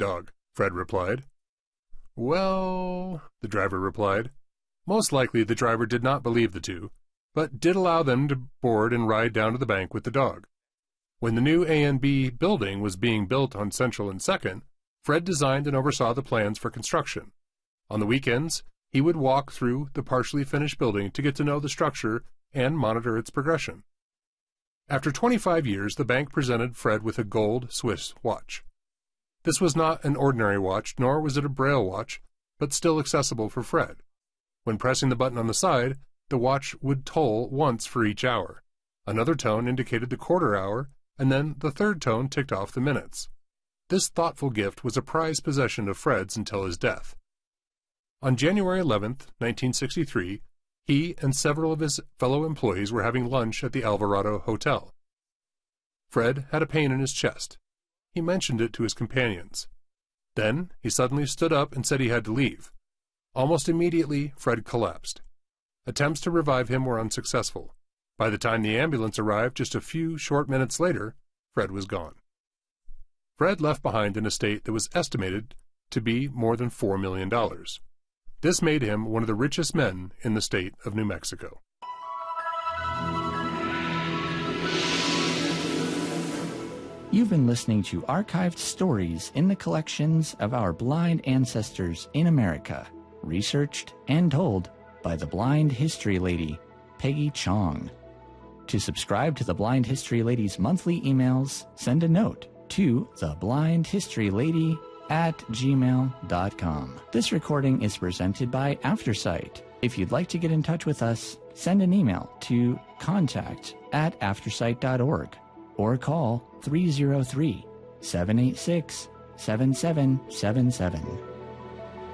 dog, Fred replied. Well, the driver replied. Most likely the driver did not believe the two, but did allow them to board and ride down to the bank with the dog. When the new A&B building was being built on Central and 2nd, Fred designed and oversaw the plans for construction. On the weekends, he would walk through the partially finished building to get to know the structure and monitor its progression. After 25 years, the bank presented Fred with a gold Swiss watch. This was not an ordinary watch, nor was it a Braille watch, but still accessible for Fred. When pressing the button on the side, the watch would toll once for each hour. Another tone indicated the quarter hour, and then the third tone ticked off the minutes. This thoughtful gift was a prized possession of Fred's until his death. On January 11, 1963, he and several of his fellow employees were having lunch at the Alvarado Hotel. Fred had a pain in his chest. He mentioned it to his companions. Then he suddenly stood up and said he had to leave. Almost immediately, Fred collapsed. Attempts to revive him were unsuccessful. By the time the ambulance arrived just a few short minutes later, Fred was gone. Fred left behind an estate that was estimated to be more than $4 million. This made him one of the richest men in the state of New Mexico. You've been listening to archived stories in the collections of our blind ancestors in America, researched and told by the Blind History Lady, Peggy Chong. To subscribe to the Blind History Lady's monthly emails, send a note to theblindhistorylady@gmail.com. This recording is presented by Aftersight. If you'd like to get in touch with us, send an email to contact@aftersight.org or call 303-786-7777.